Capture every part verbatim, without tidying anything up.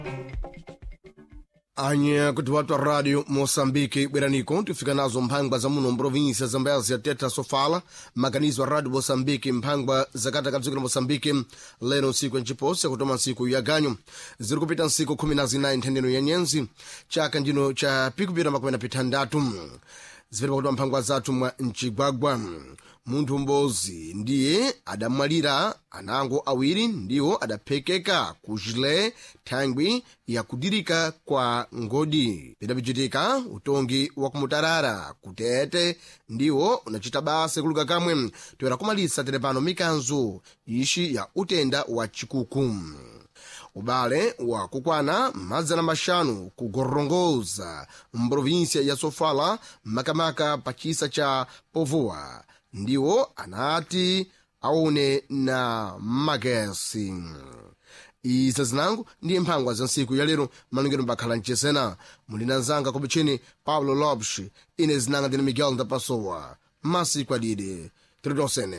Anya kuti watu wa Radio Moçambique bweraniko tifika nazo mphangwa za muno mprovinsia za Mbeya Teta Sofala maganizo wa Radio Moçambique mphangwa zakata kabziko na Moçambique leno siku nchiposi kutoma siku ya ganyo ziri kupita siku kumi na zinayi nthendeno ya nyenzi chaka njino cha pikupira makumi na pitandatu zifiri pakutoma mphangwa zatu mwa nchigwagwa. Munthu mbozi ndiye adamwalira, anango awiri ndiwo adaphekeka kujile thangwi ya kudirika kwa ngodi. Pidapichitika utongi wa kumutarara kutete ndiwo unachita basa kuluka kamwe toera kumalisa telepano mikanzo ishi ya utenda wa chikuku. Ubale wa kukwana mazana mashanu kugorongoza mprovinsia ya Sofala makamaka pachisa cha Povoa ndiwo anati aone na magesi. Isa zinangu ndiye mphangwa za nsiku ya lero malungeno mbakhala nchesena mulina nzanga kubichini Pablo Lopes ine zinanga dina Miguel da Pasoa masiku adide tridosene.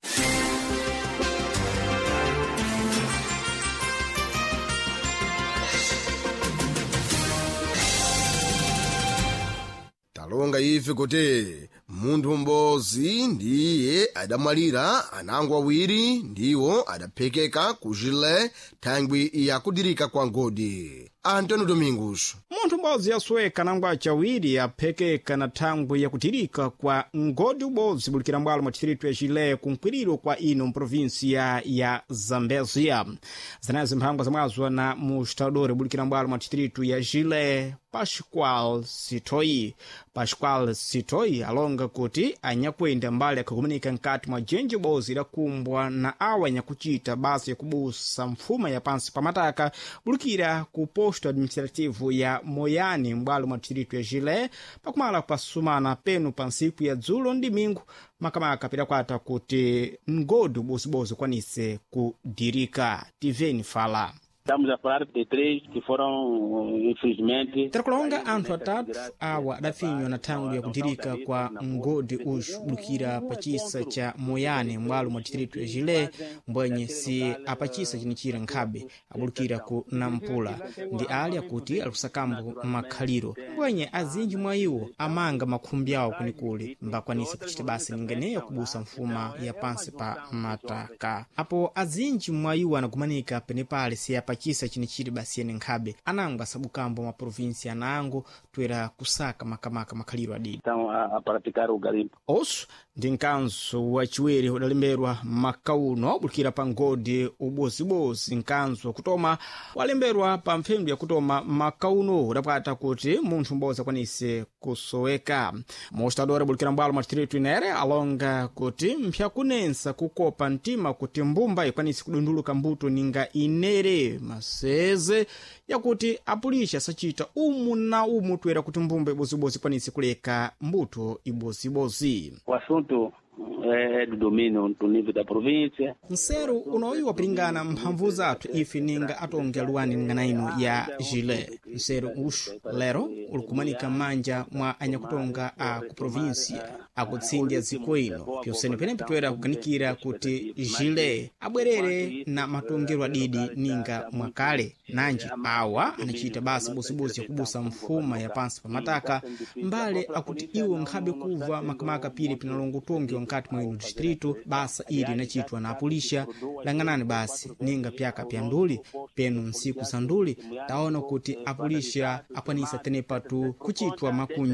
Talonga ife kuti munthu mbozi ndiye adamwalira, anango awiri ndiwo adaphekeka kujile thangwi ya kudirika kwa ngodi. Antônio Domingos. Munthu mbozi yasweka nango achawiri aphekeka na thangwi ya kudirika kwa ngodi ubozi bulikira mbwalo mwa distrito ya Jile kumkwiriro kwa ino mprovinsia ya Zambezia. Zanazi mphangwa zamwazwa na mustadore bulikira mbwalo mwa distrito ya Jile Pascual Sitoi. Pascual Sitoi alonga kuti anyakwenda mbali akakumanika nkati mwa jenje bozi lakumbwa na awa anyakuchita basi ya kubusa mfuma ya pansi pamataka bulikira ku posto administrativo ya Moyani mbwalo mwa distrito ya Jile pakumala pasumana penu pansiku ya dzulo ndi mingu makamaka pida kwata kuti ngodu bozibozi kwanise kudirika. Tiveni fala. Estamos a falar de três que foram, infelizmente... Tarakulonga anthu atatu awa adafinywa na thangwi ya kudirika kwa ngodi uju bulukira pachisa cha Moyane mbwalo mwa distrito ya Jile mbwenye si apachisa chinichira nkhabe abulukira ku Nampula ndi ali akuti alikusakambo makhaliro mbwenye azinji mwa iwo amanga makhumbi awo kunikule mbakwanisa kuchita basi ningeneya kubusa mfuma ya pansi pa mataka. Apo azinji mwa iwo anakumanika penepale si apachisa chinichiri basi yene nkhabe anango asabukambo ma provinsia anango tuera kusaka makamaka makhaliro adidi. Então a, a praticar o garimpo. Osu ndi nkanzo wa chiweri udalemberwa makauno bulukira pa ngodi ubozibozi nkanzo kutoma walemberwa pa mfembo ya kutoma makauno udapata kuti munthu mboza kwanise kusoweka. Mostadora bulukira mbwalo mwa distrito inere alonga kuti mpya kunensa kukopa ntima kuti mbumba ikwanise kudunduluka mbuto ninga inere maseze yakuti apulisha sachita umu na umu tuera kuti mbumba ibozibozi kwanise kuleka mbuto ibozibozi. O assunto é do domínio do nível da província. Nseru unoiwa pilingana mphamvu zathu ife ninga atonga luwani ngana ino ya Jile. Nseru ushu lero ulikumanika manja mwa anyakutonga a ku provinsia akutsindya ziko ino pyosene pene pituera kuganikira kuti Jile abwerere na matongero adidi ninga mwakale nanji awa anachita basi bosibosi ya kubusa mfuma ya pansi pamataka mbale akuti iwo nkhabe kuva makamaka pili pinalongo tongi wankati mwa ino distrito basa ili nachitwa na apulisha langanani basi ninga pyaka pya nduli penu nsiku za nduli taona kuti apulisha apwanisa tenepatu kuchitwa makunyi